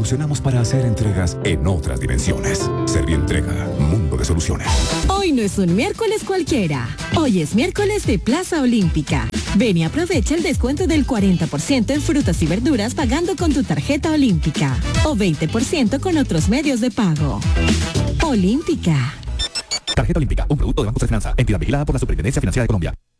evolucionamos para hacer entregas en otras dimensiones. Servientrega, mundo de soluciones. Hoy no es un miércoles cualquiera. Hoy es miércoles de Plaza Olímpica. Ven y aprovecha el descuento del 40% en frutas y verduras pagando con tu tarjeta Olímpica. O 20% con otros medios de pago. Olímpica. Tarjeta Olímpica, un producto de Banco de Finanza, entidad vigilada por la Superintendencia Financiera de Colombia.